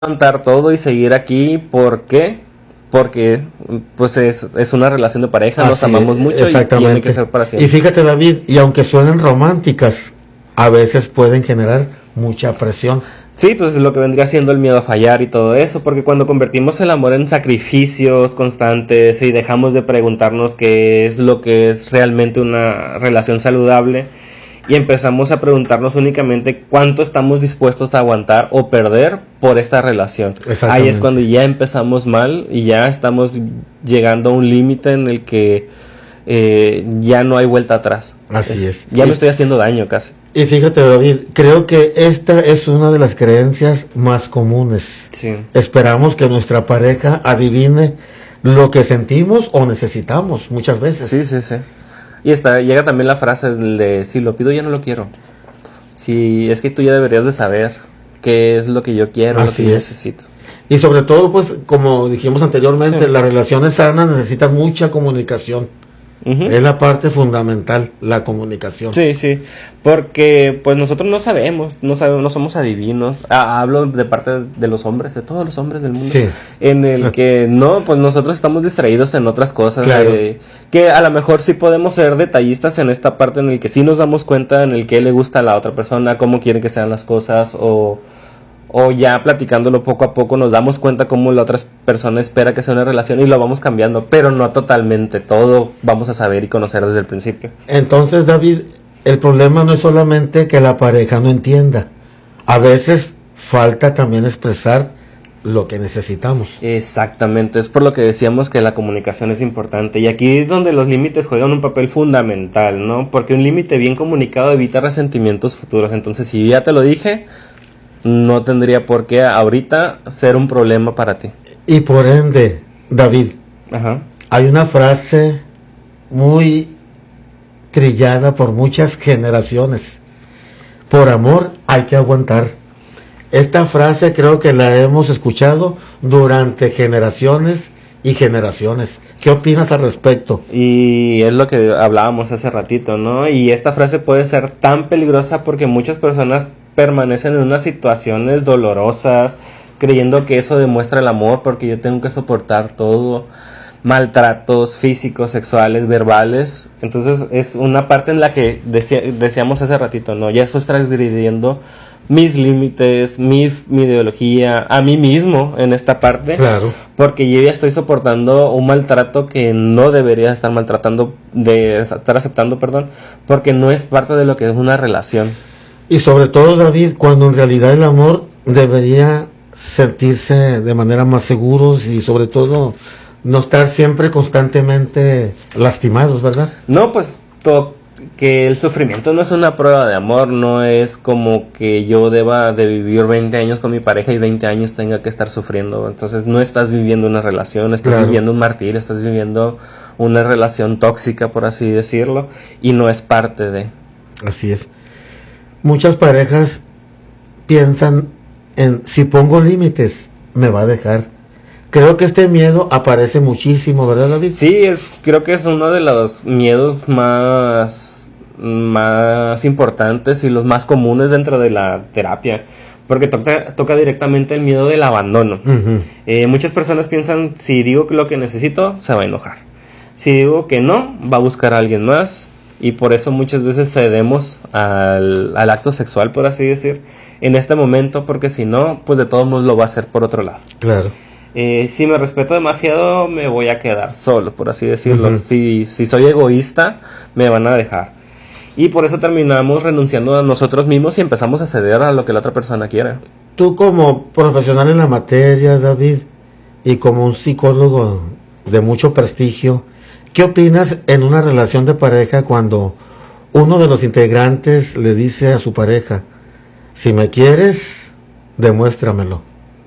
aguantar todo y seguir aquí. ¿Por qué? Porque pues es una relación de pareja, nos Así, amamos mucho y tiene que ser para y siempre. fíjate, David, y aunque suenen románticas, a veces pueden generar mucha presión. Sí, pues es lo que vendría siendo el miedo a fallar y todo eso, porque cuando convertimos el amor en sacrificios constantes y dejamos de preguntarnos qué es lo que es realmente una relación saludable y empezamos a preguntarnos únicamente cuánto estamos dispuestos a aguantar o perder por esta relación. Ahí es Exactamente. cuando ya empezamos mal y ya estamos llegando a un límite en el que ya no hay vuelta atrás. Así es. Ya me estoy haciendo daño casi. Y fíjate, David, creo que esta es una de las creencias más comunes. Sí. Esperamos que nuestra pareja adivine lo que sentimos o necesitamos muchas veces. Sí, sí, sí. Y llega también la frase de si lo pido ya no lo quiero. Si es que tú ya deberías de saber qué es lo que yo quiero, lo Así que yo es. necesito. Y sobre todo, pues, como dijimos anteriormente, Sí. las relaciones sanas necesitan mucha comunicación. Ujú. Es la parte fundamental, la comunicación. Sí, sí, porque pues nosotros no sabemos, no somos adivinos. Hablo de parte de los hombres, de todos los hombres del mundo, Sí. en el que no, pues nosotros estamos distraídos en otras cosas, Claro. que a lo mejor sí podemos ser detallistas en esta parte en el que sí nos damos cuenta en el que le gusta a la otra persona, cómo quiere que sean las cosas, o ya platicándolo poco a poco nos damos cuenta cómo la otra persona espera que sea una relación y lo vamos cambiando, pero no totalmente, todo vamos a saber y conocer desde el principio. Entonces, David, el problema no es solamente que la pareja no entienda. A veces falta también expresar lo que necesitamos. Exactamente, es por lo que decíamos que la comunicación es importante y aquí es donde los límites juegan un papel fundamental, ¿no? Porque un límite bien comunicado evita resentimientos futuros, entonces si ya te lo dije, no tendría por qué ahorita ser un problema para ti. Y por ende, David, Ajá. hay una frase muy trillada por muchas generaciones. Por amor hay que aguantar. Esta frase creo que la hemos escuchado durante generaciones y generaciones. ¿Qué opinas al respecto? Y es lo que hablábamos hace ratito, ¿no? Y esta frase puede ser tan peligrosa porque muchas personas permanecen en unas situaciones dolorosas, creyendo que eso demuestra el amor, porque yo tengo que soportar todo, maltratos físicos, sexuales, verbales. Entonces es una parte en la que decíamos hace ratito, ¿no? Ya estoy transgrediendo mis límites, mi ideología, a mí mismo en esta parte. Claro. Porque yo ya estoy soportando un maltrato que no debería estar estar aceptando, perdón, porque no es parte de lo que es una relación. Y sobre todo, David, cuando en realidad el amor debería sentirse de manera más seguros y sobre todo no estar siempre constantemente lastimados, ¿verdad? No, pues que el sufrimiento no es una prueba de amor, no es como que yo deba de vivir 20 años con mi pareja y 20 años tenga que estar sufriendo. Entonces no estás viviendo una relación, estás Claro. viviendo un martirio, estás viviendo una relación tóxica, por así decirlo, y no es parte de... Así es. Muchas parejas piensan en si pongo límites, me va a dejar. Creo que este miedo aparece muchísimo, ¿verdad, David? Sí, creo que es uno de los miedos más importantes y los más comunes dentro de la terapia, porque toca directamente el miedo del abandono. Uh-huh. Muchas personas piensan, si digo lo que necesito, se va a enojar. Si digo que no, va a buscar a alguien más, y por eso muchas veces cedemos al acto sexual, por así decir, en este momento, porque si no, pues de todos modos lo va a hacer por otro lado. Claro. Si me respeto demasiado, me voy a quedar solo, por así decirlo. Uh-huh. Si soy egoísta, me van a dejar. Y por eso terminamos renunciando a nosotros mismos y empezamos a ceder a lo que la otra persona quiere. Tú como profesional en la materia, David, y como un psicólogo de mucho prestigio, ¿qué opinas en una relación de pareja cuando uno de los integrantes le dice a su pareja, si me quieres, demuéstramelo?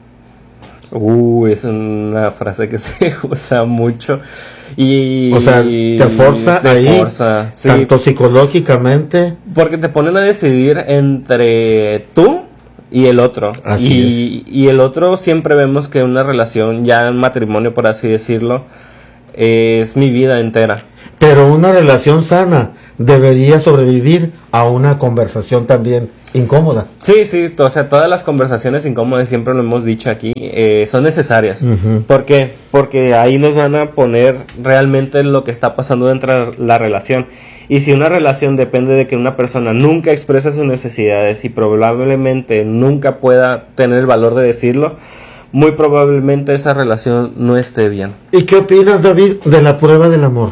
Es una frase que se usa mucho. O sea, te forza ahí, sí, tanto psicológicamente. porque te ponen a decidir entre tú y el otro. Y el otro siempre vemos que una relación, ya en matrimonio, por así decirlo, es mi vida entera. Pero una relación sana debería sobrevivir a una conversación también incómoda. Sí, sí, o sea, todas las conversaciones incómodas, siempre lo hemos dicho aquí, son necesarias. Ujú. ¿Por qué? Porque ahí nos van a poner realmente lo que está pasando dentro de la relación. Y si una relación depende de que una persona nunca exprese sus necesidades y probablemente nunca pueda tener el valor de decirlo, muy probablemente esa relación no esté bien. ¿Y qué opinas, David, de la prueba del amor?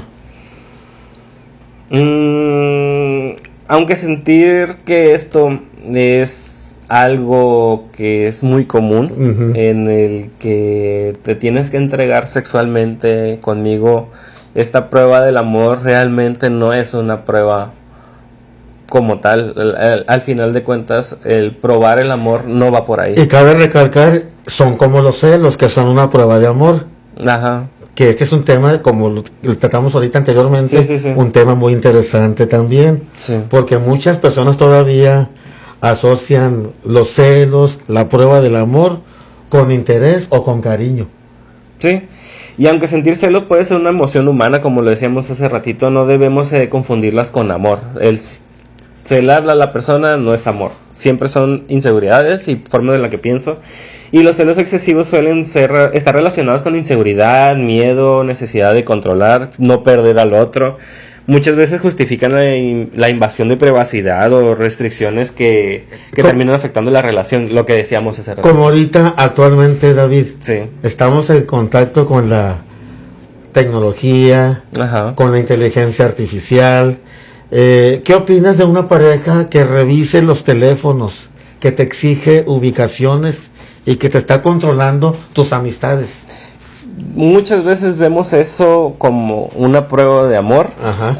Aunque sentir que esto es algo que es muy común, Ujú. en el que te tienes que entregar sexualmente conmigo, esta prueba del amor realmente no es una prueba como tal. Al final de cuentas, el probar el amor no va por ahí. Y cabe recalcar, son como los celos, que son una prueba de amor. Ajá. Que este es un tema, como lo tratamos ahorita anteriormente, Sí, sí, sí. un tema muy interesante también. Sí. Porque muchas personas todavía asocian los celos, la prueba del amor, con interés o con cariño. Sí, y aunque sentir celos puede ser una emoción humana, como lo decíamos hace ratito, no debemos confundirlas con amor. El celar a la persona no es amor, siempre son inseguridades y forma en la que pienso. Y los celos excesivos suelen estar relacionados con inseguridad, miedo, necesidad de controlar, no perder al otro. Muchas veces justifican la invasión de privacidad o restricciones que terminan afectando la relación, lo que decíamos hace rato. Como ahorita, actualmente, David, Sí. estamos en contacto con la tecnología, Ajá. con la inteligencia artificial. ¿Qué opinas de una pareja que revise los teléfonos, que te exige ubicaciones y que te está controlando tus amistades? Muchas veces vemos eso como una prueba de amor. Ajá.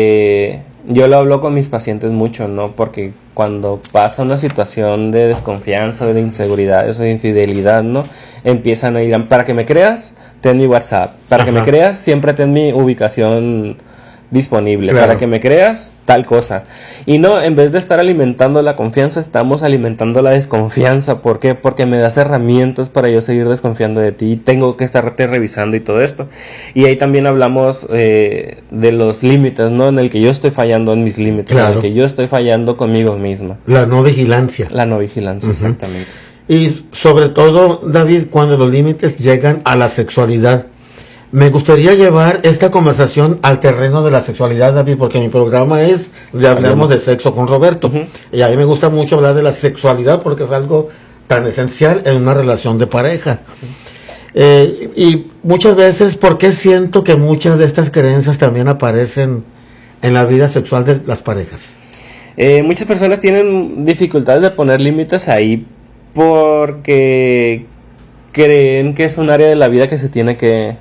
Yo lo hablo con mis pacientes mucho, ¿no? Porque cuando pasa una situación de desconfianza, de inseguridades o de infidelidad, ¿no? Empiezan a ir, para que me creas, ten mi WhatsApp. Para que Ajá. me creas, siempre ten mi ubicación disponible. Claro. Para que me creas, tal cosa. Y no, en vez de estar alimentando la confianza, estamos alimentando la desconfianza. ¿Por qué? Porque me das herramientas para yo seguir desconfiando de ti. Tengo que estarte revisando y todo esto. Y ahí también hablamos de los límites, ¿no? En el que yo estoy fallando en mis límites. Claro. En el que yo estoy fallando conmigo misma. La no vigilancia. La no vigilancia, Ujú. exactamente. Y sobre todo, David, cuando los límites llegan a la sexualidad. Me gustaría llevar esta conversación al terreno de la sexualidad, David, porque mi programa es de Hablemos de Sexo con Roberto. Ujú. Y a mí me gusta mucho hablar de la sexualidad porque es algo tan esencial en una relación de pareja. Sí. Y muchas veces, ¿por qué siento que muchas de estas creencias también aparecen en la vida sexual de las parejas? Muchas personas tienen dificultades de poner límites ahí porque creen que es un área de la vida que se tiene que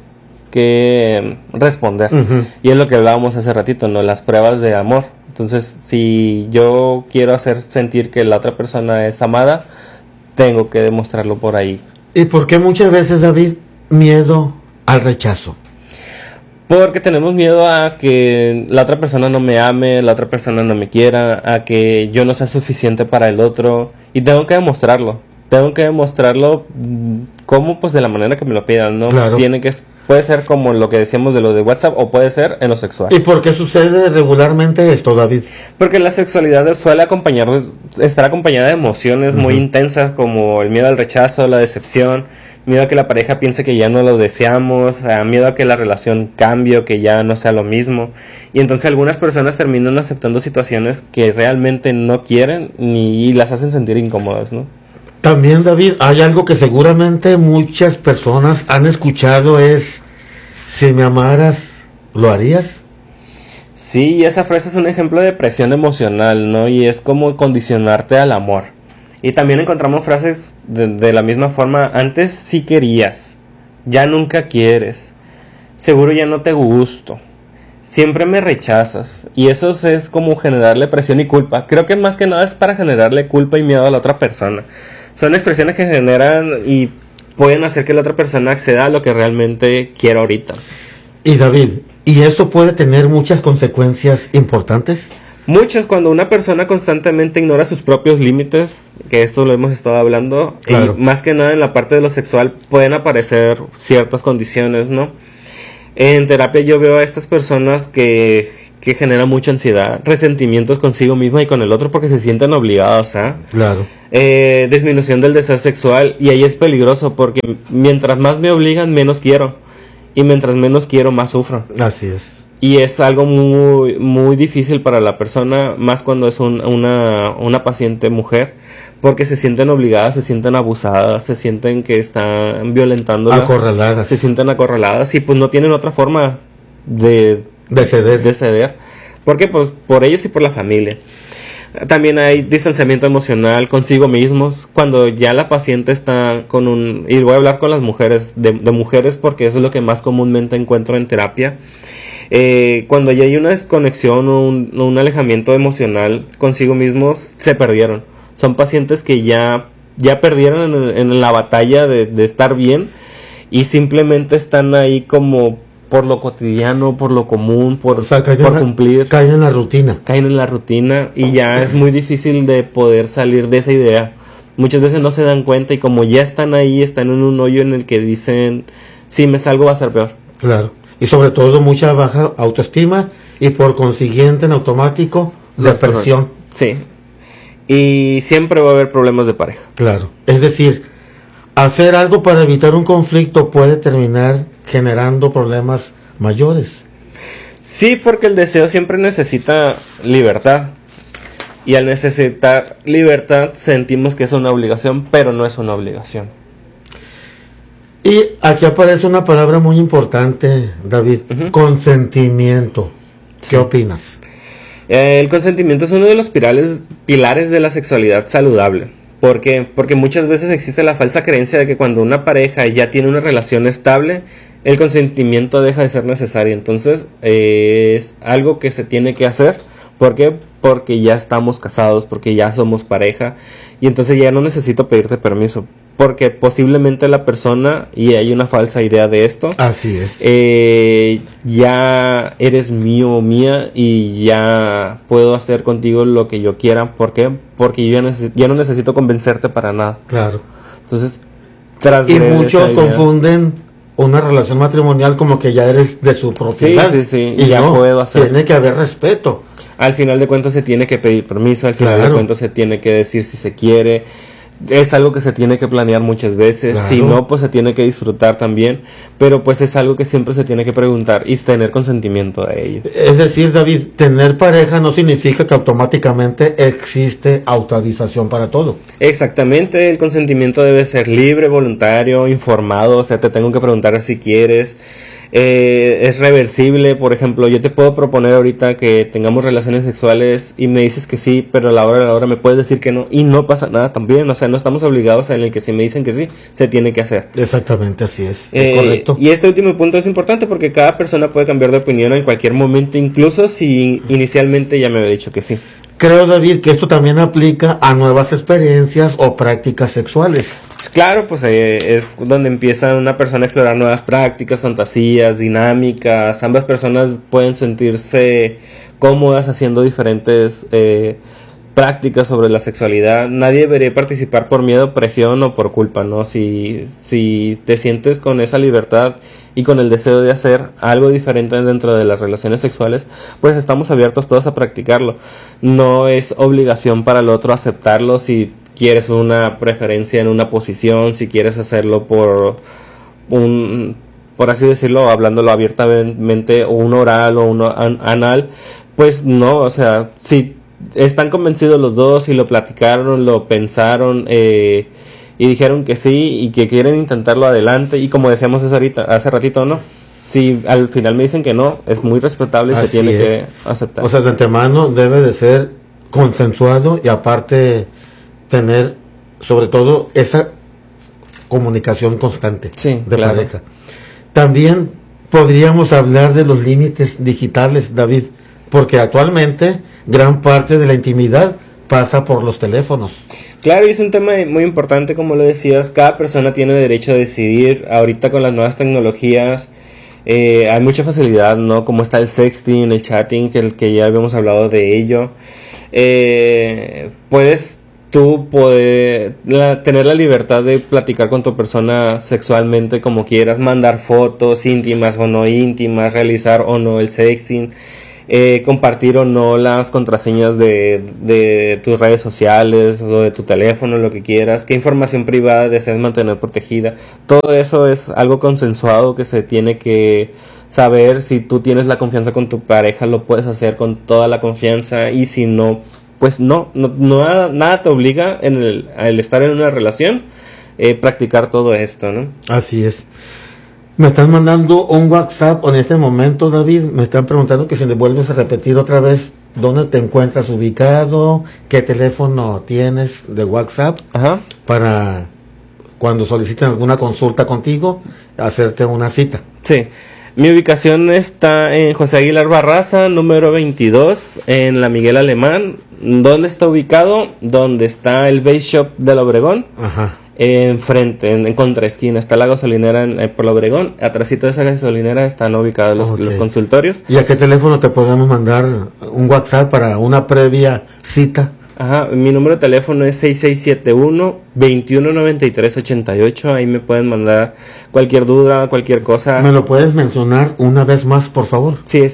responder. Ujú. Y es lo que hablábamos hace ratito, ¿no? Las pruebas de amor. Entonces, si yo quiero hacer sentir que la otra persona es amada, tengo que demostrarlo por ahí. ¿Y por qué muchas veces, David, miedo al rechazo? Porque tenemos miedo a que la otra persona no me ame, la otra persona no me quiera, a que yo no sea suficiente para el otro. Y tengo que demostrarlo. Tengo que demostrarlo como, pues, de la manera que me lo pidan, ¿no? Claro. Puede ser como lo que decíamos de lo de WhatsApp o puede ser en lo sexual. ¿Y por qué sucede regularmente esto, David? Porque la sexualidad suele estar acompañada de emociones muy intensas como el miedo al rechazo, la decepción, miedo a que la pareja piense que ya no lo deseamos, miedo a que la relación cambie o que ya no sea lo mismo. Y entonces algunas personas terminan aceptando situaciones que realmente no quieren y las hacen sentir incómodas, ¿no? También, David, hay algo que seguramente muchas personas han escuchado, es, si me amaras, ¿lo harías? Sí, y esa frase es un ejemplo de presión emocional, ¿no? Y es como condicionarte al amor. Y también encontramos frases de la misma forma, antes sí querías, ya nunca quieres, seguro ya no te gusto, siempre me rechazas. Y eso es como generarle presión y culpa. Creo que más que nada es para generarle culpa y miedo a la otra persona. Son expresiones que generan y pueden hacer que la otra persona acceda a lo que realmente quiere ahorita. Y David, ¿y eso puede tener muchas consecuencias importantes? Muchas, cuando una persona constantemente ignora sus propios límites, que esto lo hemos estado hablando, Claro. y más que nada en la parte de lo sexual pueden aparecer ciertas condiciones, ¿no? En terapia yo veo a estas personas que generan mucha ansiedad, resentimientos consigo misma y con el otro porque se sienten obligados, ¿ah? Claro. Disminución del deseo sexual, y ahí es peligroso porque mientras más me obligan, menos quiero, y mientras menos quiero, más sufro. Así es. Y es algo muy, muy difícil para la persona, más cuando es una paciente mujer, porque se sienten obligadas, se sienten abusadas, se sienten que están violentándolas, Acorraladas. se sienten acorraladas, y pues no tienen otra forma de ceder. ¿Por qué? Pues por ellos y por la familia. También hay distanciamiento emocional consigo mismos, cuando ya la paciente está y voy a hablar con las mujeres, de mujeres, porque eso es lo que más comúnmente encuentro en terapia. Cuando ya hay una desconexión o un alejamiento emocional consigo mismos, se perdieron. Son pacientes que ya perdieron en la batalla de estar bien, y simplemente están ahí como por lo cotidiano, por lo común, por cumplir. Caen en la rutina. Caen en la rutina, y ya es muy difícil de poder salir de esa idea. Muchas veces no se dan cuenta, y como ya están ahí, están en un hoyo en el que dicen, si me salgo va a ser peor. Claro. Y sobre todo mucha baja autoestima, y por consiguiente en automático depresión. Sí. Y siempre va a haber problemas de pareja. Claro. Es decir, hacer algo para evitar un conflicto puede terminar generando problemas mayores. Sí, porque el deseo siempre necesita libertad. Y al necesitar libertad sentimos que es una obligación, pero no es una obligación. Y aquí aparece una palabra muy importante, David. Consentimiento. ¿Qué opinas? El consentimiento es uno de los pilares de la sexualidad saludable. ¿Por qué? Porque muchas veces existe la falsa creencia de que cuando una pareja ya tiene una relación estable, el consentimiento deja de ser necesario. Entonces es algo que se tiene que hacer. ¿Por qué? Porque ya estamos casados, porque ya somos pareja, y entonces ya no necesito pedirte permiso, porque posiblemente la persona, y hay una falsa idea de esto, así es, ya eres mío o mía y ya puedo hacer contigo lo que yo quiera. ¿Por qué? Porque yo ya no necesito convencerte para nada. Claro. Entonces, y muchos confunden una relación matrimonial como que ya eres de su propiedad. Sí, y ya no, puedo hacer. Tiene que haber respeto. Al final de cuentas se tiene que pedir permiso, al final de cuentas se tiene que decir si se quiere. Es algo que se tiene que planear muchas veces, si no, pues se tiene que disfrutar también, pero pues es algo que siempre se tiene que preguntar y tener consentimiento de ello. Es decir, David, tener pareja no significa que automáticamente existe autorización para todo. Exactamente, el consentimiento debe ser libre, voluntario, informado, o sea, te tengo que preguntar si quieres. Es reversible. Por ejemplo, yo te puedo proponer ahorita que tengamos relaciones sexuales y me dices que sí, pero a la hora me puedes decir que no, y no pasa nada también. O sea, no estamos obligados en el que si me dicen que sí, se tiene que hacer. Exactamente, así es correcto. Y este último punto es importante porque cada persona puede cambiar de opinión en cualquier momento, incluso si inicialmente ya me había dicho que sí. Creo, David, que esto también aplica a nuevas experiencias o prácticas sexuales. Claro, pues es donde empieza una persona a explorar nuevas prácticas, fantasías, dinámicas. Ambas personas pueden sentirse cómodas haciendo diferentes prácticas sobre la sexualidad. Nadie debería participar por miedo, presión o por culpa, ¿no? Si te sientes con esa libertad y con el deseo de hacer algo diferente dentro de las relaciones sexuales, pues estamos abiertos todos a practicarlo. No es obligación para el otro aceptarlo si quieres una preferencia en una posición, si quieres hacerlo por así decirlo, hablándolo abiertamente, o un oral o un anal, pues no, o sea, si están convencidos los dos y lo platicaron, lo pensaron y dijeron que sí y que quieren intentarlo, adelante. Y como decíamos hace ratito, ¿no? Si al final me dicen que no, es muy respetable y se tiene que aceptar. O sea, de antemano debe de ser consensuado y aparte tener sobre todo esa comunicación constante de pareja. También podríamos hablar de los límites digitales, David, porque actualmente gran parte de la intimidad pasa por los teléfonos. Claro, y es un tema muy importante, como lo decías. Cada persona tiene derecho a decidir. Ahorita con las nuevas tecnologías hay mucha facilidad, ¿no? Como está el sexting, el chatting, que ya habíamos hablado de ello. Puedes tú poder tener la libertad de platicar con tu persona sexualmente como quieras, mandar fotos íntimas o no íntimas, realizar o no el sexting, compartir o no las contraseñas de tus redes sociales o de tu teléfono, lo que quieras, qué información privada deseas mantener protegida. Todo eso es algo consensuado que se tiene que saber. Si tú tienes la confianza con tu pareja, lo puedes hacer con toda la confianza, y si no, pues nada te obliga al estar en una relación, practicar todo esto, ¿no? Así es. Me están mandando un WhatsApp en este momento, David. Me están preguntando que si le vuelves a repetir otra vez dónde te encuentras ubicado, qué teléfono tienes de WhatsApp, Ajá. para cuando soliciten alguna consulta contigo, hacerte una cita. Sí. Mi ubicación está en José Aguilar Barraza, número 22, en la Miguel Alemán. ¿Dónde está ubicado? Donde está el Base Shop de la Obregón. Ajá. Enfrente, en contraesquina, está la gasolinera por la Obregón. Atrásito de esa gasolinera están ubicados los consultorios. ¿Y a qué teléfono te podemos mandar un WhatsApp para una previa cita? Ajá, mi número de teléfono es 6671-219388. Ahí me pueden mandar cualquier duda, cualquier cosa. ¿Me lo puedes mencionar una vez más, por favor? Sí, es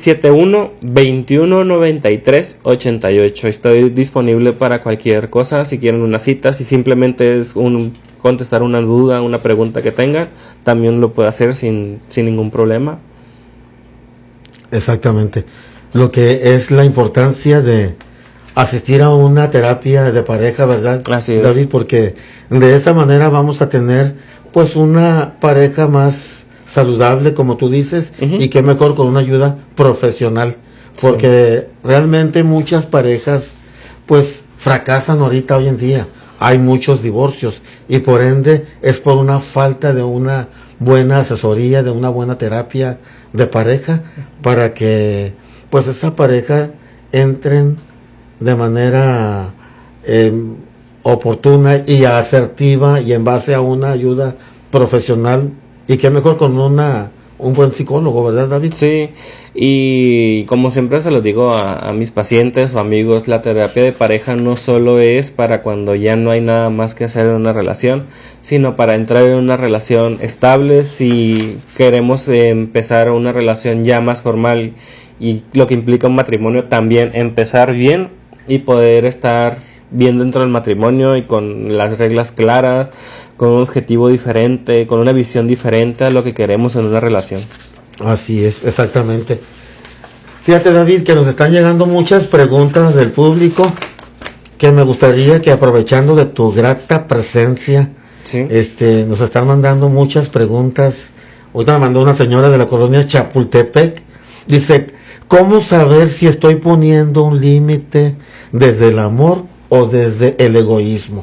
6671-219388. Estoy disponible para cualquier cosa. Si quieren una cita, si simplemente es contestar una duda, una pregunta que tengan, también lo puedo hacer sin ningún problema. Exactamente. Lo que es la importancia de asistir a una terapia de pareja, ¿verdad? Así es, David, porque de esa manera vamos a tener pues una pareja más saludable, como tú dices, y qué mejor con una ayuda profesional, porque realmente muchas parejas pues fracasan ahorita hoy en día. Hay muchos divorcios y por ende es por una falta de una buena asesoría, de una buena terapia de pareja, para que pues esa pareja entren de manera oportuna y asertiva y en base a una ayuda profesional, y qué mejor con un buen psicólogo, ¿verdad, David? Sí, y como siempre se lo digo a mis pacientes o amigos, la terapia de pareja no solo es para cuando ya no hay nada más que hacer en una relación, sino para entrar en una relación estable. Si queremos empezar una relación ya más formal, y lo que implica un matrimonio, también empezar bien y poder estar bien dentro del matrimonio y con las reglas claras, con un objetivo diferente, con una visión diferente a lo que queremos en una relación. Así es, exactamente. Fíjate, David, que nos están llegando muchas preguntas del público, que me gustaría que, aprovechando de tu grata presencia, ¿Sí? Nos están mandando muchas preguntas. Ahorita me mandó una señora de la colonia Chapultepec. Dice, ¿cómo saber si estoy poniendo un límite desde el amor o desde el egoísmo?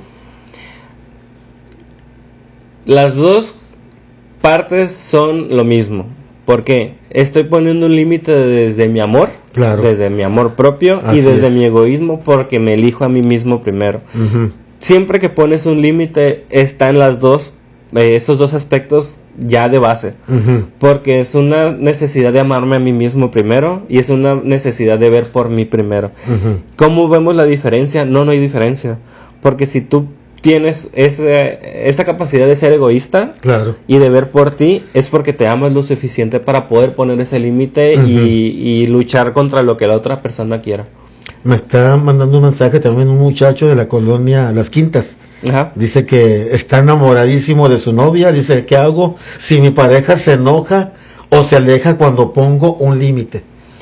Las dos partes son lo mismo. ¿Por qué? Estoy poniendo un límite desde mi amor, claro, desde mi amor propio, así y desde es, mi egoísmo, porque me elijo a mí mismo primero. Siempre que pones un límite, están las dos, estos dos aspectos ya de base, porque es una necesidad de amarme a mí mismo primero, y es una necesidad de ver por mí primero. ¿Cómo vemos la diferencia? No hay diferencia, porque si tú tienes esa capacidad de ser egoísta, claro, y de ver por ti, es porque te amas lo suficiente para poder poner ese límite y luchar contra lo que la otra persona quiera. Me está mandando un mensaje también un muchacho de la colonia Las Quintas. Ajá. Dice que está enamoradísimo de su novia. Dice, ¿qué hago si mi pareja se enoja o se aleja cuando pongo un límite?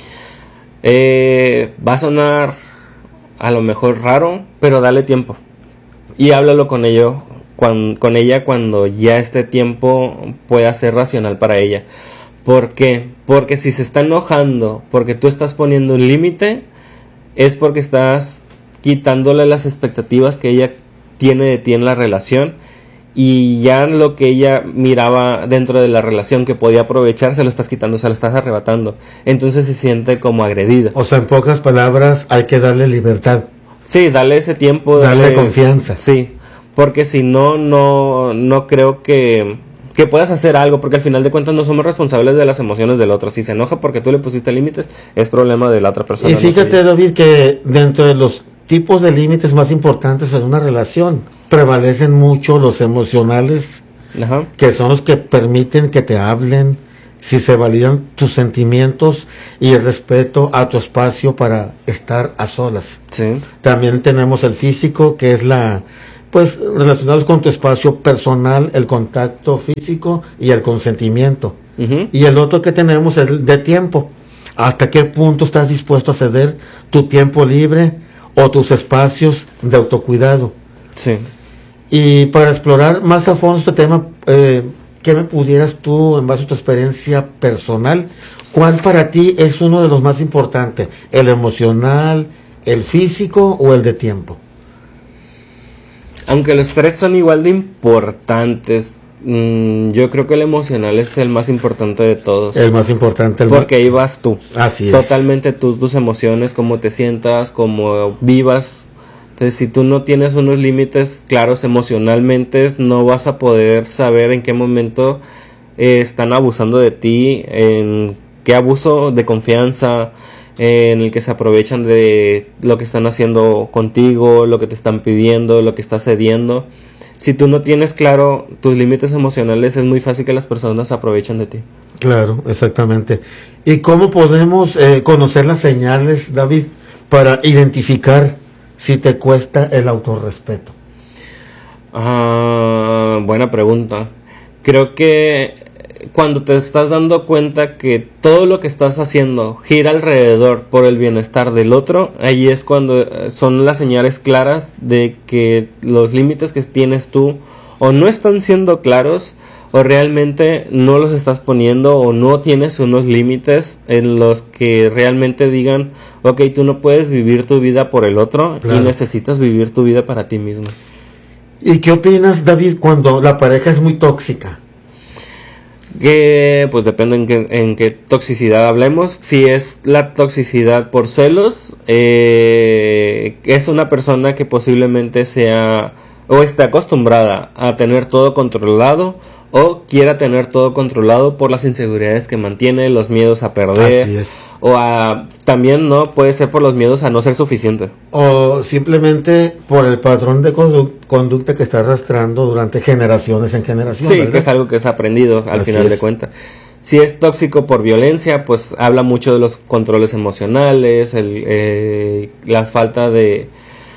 Va a sonar a lo mejor raro, pero dale tiempo. Y háblalo con ella cuando ya este tiempo pueda ser racional para ella. ¿Por qué? Porque si se está enojando porque tú estás poniendo un límite, es porque estás quitándole las expectativas que ella tiene de ti en la relación, y ya lo que ella miraba dentro de la relación que podía aprovechar, se lo estás quitando, se lo estás arrebatando. Entonces se siente como agredida. O sea, en pocas palabras, hay que darle libertad. Sí, dale ese tiempo. Darle confianza. Sí, porque si no creo que puedas hacer algo, porque al final de cuentas no somos responsables de las emociones del otro. Si se enoja porque tú le pusiste límites, es problema de la otra persona. Y fíjate, David, que dentro de los tipos de límites más importantes en una relación. Prevalecen mucho los emocionales, Ajá. que son los que permiten que te hablen, si se validan tus sentimientos y el respeto a tu espacio para estar a solas. Sí. También tenemos el físico, que es relacionados con tu espacio personal, el contacto físico y el consentimiento. Ujú. Y el otro que tenemos es el de tiempo. ¿Hasta qué punto estás dispuesto a ceder tu tiempo libre o tus espacios de autocuidado? Sí. Y para explorar más a fondo este tema, ¿qué me pudieras tú, en base a tu experiencia personal, cuál para ti es uno de los más importantes? ¿El emocional, el físico o el de tiempo? Aunque los tres son igual de importantes, yo creo que el emocional es el más importante de todos. El más importante. Porque ahí vas tú. Así es. Totalmente tú, tus emociones, cómo te sientas, cómo vivas. Entonces, si tú no tienes unos límites claros emocionalmente, no vas a poder saber en qué momento están abusando de ti, en qué abuso de confianza, en el que se aprovechan de lo que están haciendo contigo, lo que te están pidiendo, lo que estás cediendo. Si tú no tienes claro tus límites emocionales, es muy fácil que las personas se aprovechen de ti. Claro, exactamente. ¿Y cómo podemos conocer las señales, David, para identificar si te cuesta el autorrespeto? Buena pregunta. Creo que cuando te estás dando cuenta que todo lo que estás haciendo gira alrededor por el bienestar del otro, ahí es cuando son las señales claras de que los límites que tienes tú o no están siendo claros, o realmente no los estás poniendo, o no tienes unos límites en los que realmente digan, ok, tú no puedes vivir tu vida por el otro, claro, y necesitas vivir tu vida para ti mismo. ¿Y qué opinas, David, cuando la pareja es muy tóxica? Que pues depende en qué toxicidad hablemos. Si es la toxicidad por celos, es una persona que posiblemente sea o esté acostumbrada a tener todo controlado, o quiera tener todo controlado por las inseguridades que mantiene, los miedos a perder. Así es. O también no puede ser por los miedos a no ser suficiente. O simplemente por el patrón de conducta que está arrastrando durante generaciones en generación. Sí, ¿verdad? que es algo que es aprendido al final de cuentas. Si es tóxico por violencia, pues habla mucho de los controles emocionales, la falta de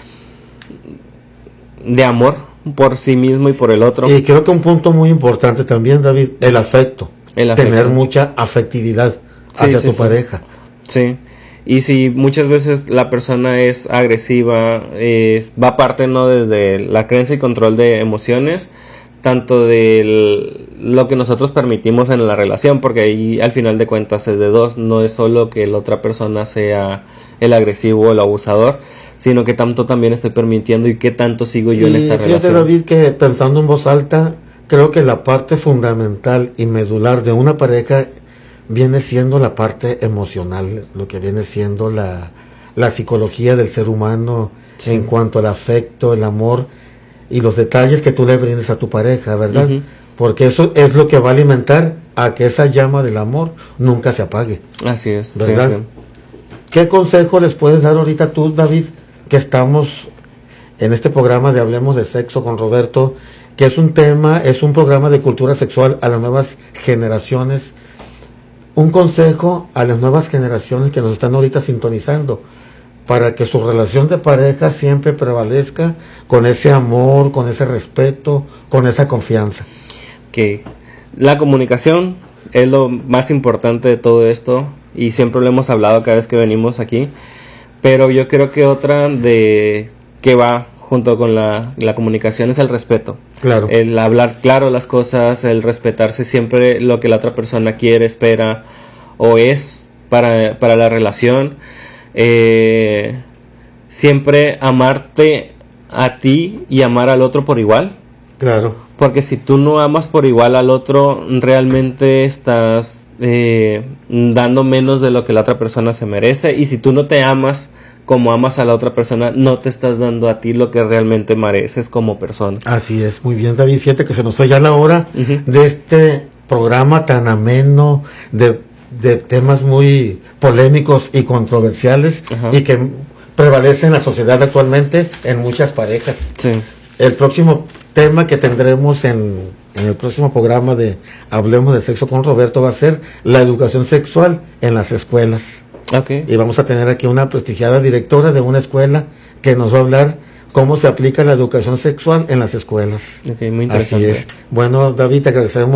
amor por sí mismo y por el otro. Y creo que un punto muy importante también, David, el afecto. Tener mucha afectividad hacia tu pareja. Sí, y si muchas veces la persona es agresiva, va parte, ¿no?, desde la creencia y control de emociones, tanto de lo que nosotros permitimos en la relación, porque ahí al final de cuentas es de dos, no es solo que la otra persona sea el agresivo o el abusador, sino que tanto también estoy permitiendo y qué tanto sigo yo en esta relación. Fíjate, David, que pensando en voz alta, creo que la parte fundamental y medular de una pareja viene siendo la parte emocional, lo que viene siendo la psicología del ser humano, sí, en cuanto al afecto, el amor y los detalles que tú le brindes a tu pareja, ¿verdad? Uh-huh. Porque eso es lo que va a alimentar a que esa llama del amor nunca se apague. Así es, ¿verdad? Sí, sí. ¿Qué consejo les puedes dar ahorita tú, David, que estamos en este programa de Hablemos de Sexo con Roberto, que es un programa de cultura sexual a las nuevas generaciones? Un consejo a las nuevas generaciones que nos están ahorita sintonizando, para que su relación de pareja siempre prevalezca con ese amor, con ese respeto, con esa confianza. Que la comunicación es lo más importante de todo esto, y siempre lo hemos hablado cada vez que venimos aquí, pero yo creo que otra que va junto con la comunicación es el respeto. Claro. El hablar claro las cosas, el respetarse siempre lo que la otra persona quiere, espera o es para la relación. Siempre amarte a ti y amar al otro por igual. Claro. Porque si tú no amas por igual al otro, realmente estás dando menos de lo que la otra persona se merece. Y si tú no te amas como amas a la otra persona, no te estás dando a ti lo que realmente mereces como persona. Así es, muy bien, David. Fíjate que se nos fue ya la hora de este programa tan ameno, de temas muy polémicos y controversiales, y que prevalece en la sociedad actualmente en muchas parejas. Sí. El próximo tema que tendremos en el próximo programa de Hablemos de Sexo con Roberto va a ser la educación sexual en las escuelas. Okay. Y vamos a tener aquí una prestigiada directora de una escuela que nos va a hablar cómo se aplica la educación sexual en las escuelas. Okay, muy interesante. Así es. Bueno, David, te agradecemos